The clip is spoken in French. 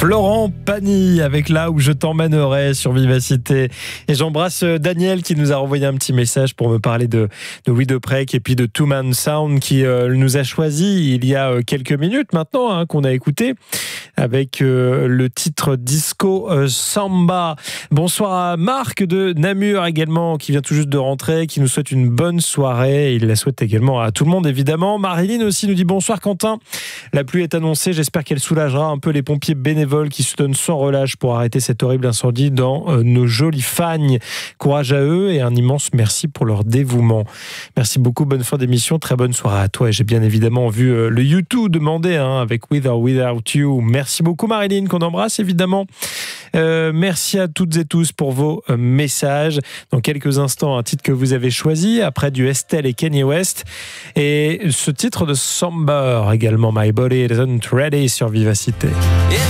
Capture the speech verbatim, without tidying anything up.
Florent Pagny avec Là où je t'emmènerai sur Vivacité. Et j'embrasse Daniel qui nous a renvoyé un petit message pour me parler de, de We The Prek et puis de Two Man Sound qui euh, nous a choisi il y a quelques minutes maintenant hein, qu'on a écouté avec euh, le titre Disco euh, Samba. Bonsoir à Marc de Namur également qui vient tout juste de rentrer, qui nous souhaite une bonne soirée. Il la souhaite également à tout le monde évidemment. Marilyn aussi nous dit bonsoir Quentin. La pluie est annoncée, j'espère qu'elle soulagera un peu les pompiers bénévoles qui se donnent sans relâche pour arrêter cet horrible incendie dans euh, nos jolies fagnes. Courage à eux et un immense merci pour leur dévouement. Merci beaucoup, bonne fin d'émission, très bonne soirée à toi. Et j'ai bien évidemment vu euh, le YouTube demander hein, avec With or Without You. Merci beaucoup Marilyn, qu'on embrasse évidemment. Euh, merci à toutes et tous pour vos euh, messages. Dans quelques instants, un titre que vous avez choisi, après du Estelle et Kanye West. Et ce titre de Samba également, My Body Isn't Ready sur Vivacité.